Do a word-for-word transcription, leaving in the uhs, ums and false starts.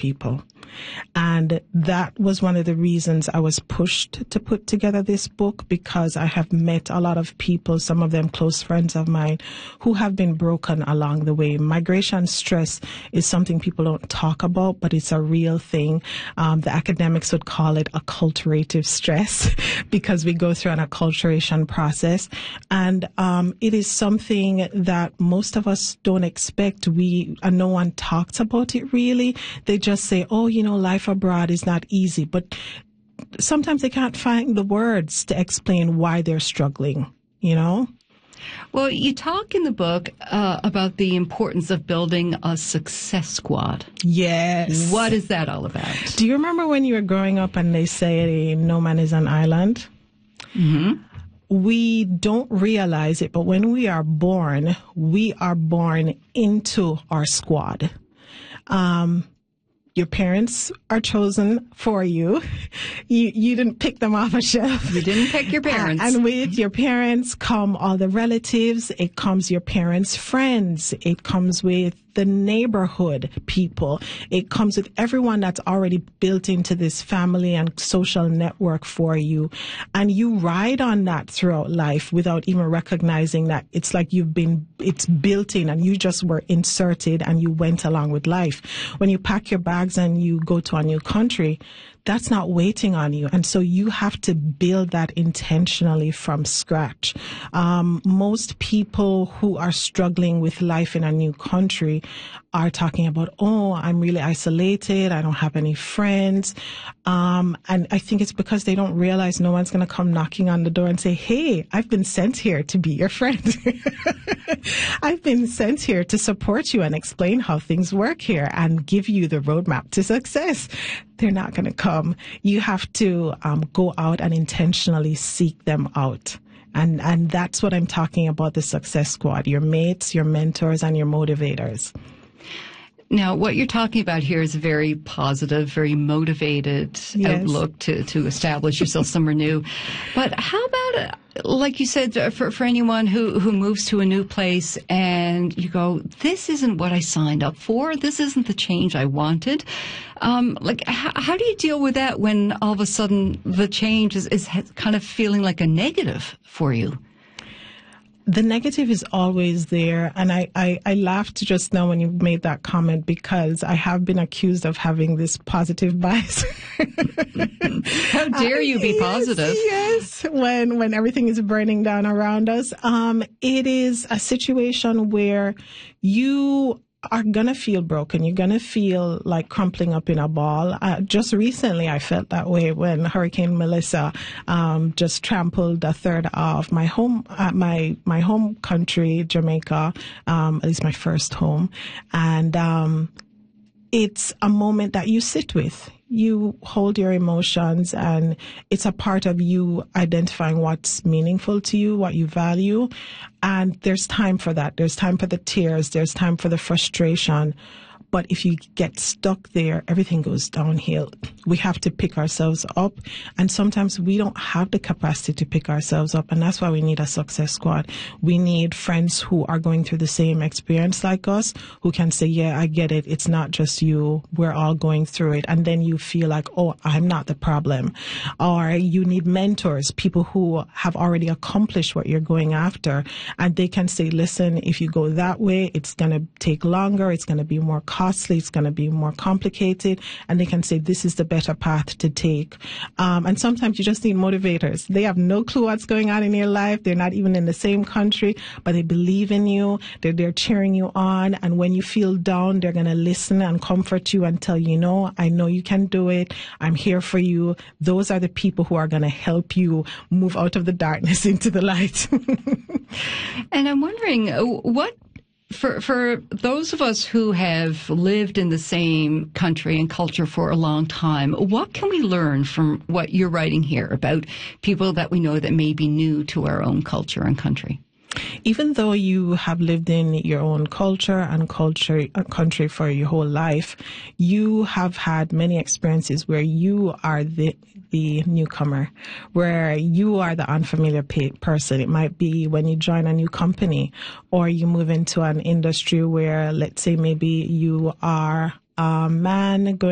people. And that was one of the reasons I was pushed to put together this book, because I have met a lot of people, some of them close friends of mine, who have been broken along the way. Migration stress is something people don't talk about, but it's a real thing. Um, the academics would call it acculturative stress because we go through an acculturation process. And um, it is something that most of us don't expect. We, and no one talks about it really. They just say, oh, you know, life abroad is not easy. But sometimes they can't find the words to explain why they're struggling, you know? Well, you talk in the book uh, about the importance of building a success squad. Yes. What is that all about? Do you remember when you were growing up and they say no man is an island? Mm-hmm. We don't realize it, but when we are born, we are born into our squad. Um, Your parents are chosen for you. You you didn't pick them off a shelf. You didn't pick your parents. Uh, and with your parents come all the relatives. It comes your parents' friends. It comes with the neighborhood people. It comes with everyone that's already built into this family and social network for you. And you ride on that throughout life without even recognizing that it's like you've been, it's built in and you just were inserted and you went along with life. When you pack your bags and you go to a new country, that's not waiting on you. And so you have to build that intentionally from scratch. Um, most people who are struggling with life in a new country are talking about, oh, I'm really isolated. I don't have any friends. Um, and I think it's because they don't realize no one's going to come knocking on the door and say, hey, I've been sent here to be your friend. I've been sent here to support you and explain how things work here and give you the roadmap to success. They're not going to come. You have to um, go out and intentionally seek them out. And and that's what I'm talking about, the success squad, your mates, your mentors, and your motivators. Now, what you're talking about here is a very positive, very motivated Yes. outlook to, to establish yourself somewhere new. But how about, uh, like you said, uh, for, for anyone who, who moves to a new place and you go, this isn't what I signed up for. This isn't the change I wanted. Um, like, how, how do you deal with that when all of a sudden the change is, is kind of feeling like a negative for you? The negative is always there. And I, I, I laughed just now when you made that comment because I have been accused of having this positive bias. How dare you be uh, positive? Yes, yes. When, when everything is burning down around us. Um, it is a situation where you are going to feel broken. You're going to feel like crumpling up in a ball. Uh, just recently, I felt that way when Hurricane Melissa um, just trampled a third of my home, uh, my my home country, Jamaica, um, at least my first home. And um, it's a moment that you sit with. You hold your emotions, and it's a part of you identifying what's meaningful to you, what you value. And there's time for that. There's time for the tears. There's time for the frustration. But if you get stuck there, everything goes downhill. We have to pick ourselves up. And sometimes we don't have the capacity to pick ourselves up. And that's why we need a success squad. We need friends who are going through the same experience like us, who can say, yeah, I get it. It's not just you. We're all going through it. And then you feel like, oh, I'm not the problem. Or you need mentors, people who have already accomplished what you're going after. And they can say, listen, if you go that way, it's going to take longer. It's going to be more costly. It's going to be more complicated. And they can say, this is the better path to take. Um, and sometimes you just need motivators. They have no clue what's going on in your life. They're not even in the same country, but they believe in you. They're, they're cheering you on. And when you feel down, they're going to listen and comfort you and tell you, no, I know you can do it. I'm here for you. Those are the people who are going to help you move out of the darkness into the light. And I'm wondering, uh, what For for those of us who have lived in the same country and culture for a long time, what can we learn from what you're writing here about people that we know that may be new to our own culture and country? Even though you have lived in your own culture and culture uh, country for your whole life, you have had many experiences where you are the the newcomer, where you are the unfamiliar pe- person. It might be when you join a new company, or you move into an industry where, let's say, maybe you are a man going